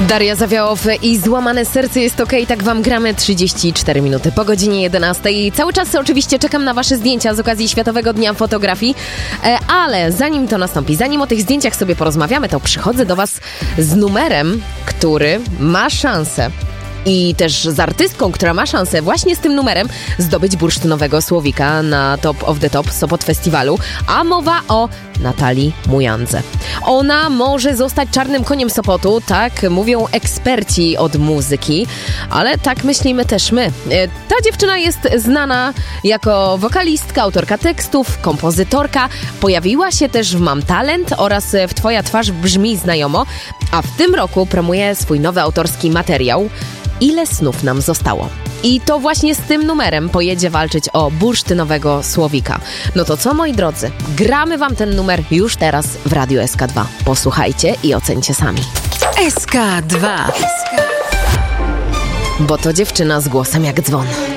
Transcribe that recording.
Daria Zawiałow i Złamane serce jest okej, tak wam gramy 34 minuty po godzinie 11. I cały czas oczywiście czekam na wasze zdjęcia z okazji Światowego Dnia Fotografii, ale zanim to nastąpi, zanim o tych zdjęciach sobie porozmawiamy, to przychodzę do was z numerem, który ma szansę i też z artystką, która ma szansę właśnie z tym numerem zdobyć bursztynowego słowika na Top of the Top Sopot Festiwalu, a mowa o Natalii Mujandze. Ona może zostać czarnym koniem Sopotu, tak mówią eksperci od muzyki, ale tak myślimy też my. Ta dziewczyna jest znana jako wokalistka, autorka tekstów, kompozytorka, pojawiła się też w Mam Talent oraz w Twoja twarz brzmi znajomo, a w tym roku promuje swój nowy autorski materiał Ile snów nam zostało. I to właśnie z tym numerem pojedzie walczyć o bursztynowego słowika. No to co, moi drodzy? Gramy wam ten numer już teraz w Radiu SK2. Posłuchajcie i ocencie sami. SK2. Bo to dziewczyna z głosem jak dzwon.